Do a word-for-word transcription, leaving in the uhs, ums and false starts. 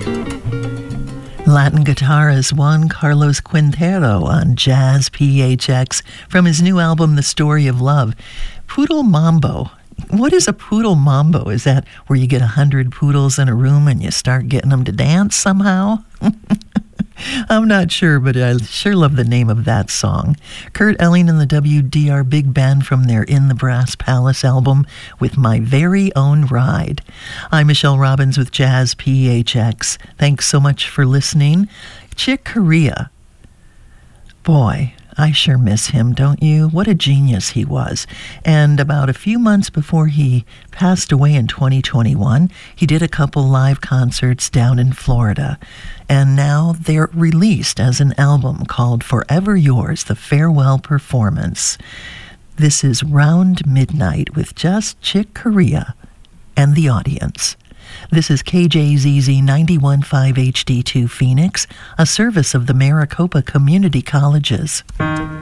Latin guitarist Juan Carlos Quintero on Jazz P H X from his new album, The Story of Love. Poodle Mambo. What is a poodle mambo? Is that where you get a hundred poodles in a room and you start getting them to dance somehow? I'm not sure, but I sure love the name of that song. Kurt Elling and the W D R Big Band from their In the Brass Palace album with My Very Own Ride. I'm Michelle Robbins with Jazz P H X. Thanks so much for listening. Chick Corea. Boy, I sure miss him, don't you? What a genius he was. And about a few months before he passed away in twenty twenty-one, he did a couple live concerts down in Florida. And now they're released as an album called Forever Yours, the Farewell Performance. This is Round Midnight with just Chick Corea and the audience. This is K J Z Z ninety-one point five H D two Phoenix, a service of the Maricopa Community Colleges.